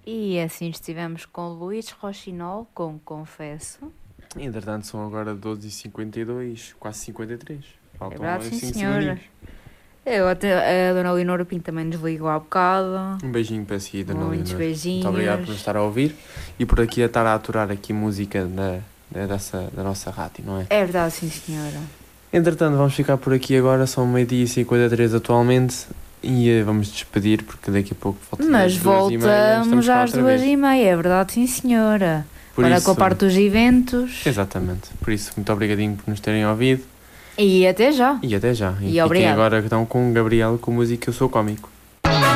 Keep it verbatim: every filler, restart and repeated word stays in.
E assim estivemos com Luís Rochinol, com Confesso. Entretanto, são agora doze e cinquenta e dois, quase cinquenta e três. É Faltam verdade, sim cinco senhora. segundinhos. Eu até, a Dona Leonor Pinto também nos ligou há bocado. Um beijinho para si, Dona Muitos Leonor. beijinhos. Muito obrigado por nos estar a ouvir e por aqui a estar a aturar aqui música da, da, dessa, da nossa rádio, não é? É verdade, sim senhora. Entretanto, vamos ficar por aqui agora, são meio-dia e cinquenta e três atualmente e uh, vamos despedir porque daqui a pouco falta Mas voltamos às duas e meia, é verdade, sim senhora. Por Para isso, com a parte dos eventos. Exatamente, por isso muito obrigadinho por nos terem ouvido. E até já. E até já. E fiquem obrigado. agora então com o Gabriel com a música Eu Sou Cómico.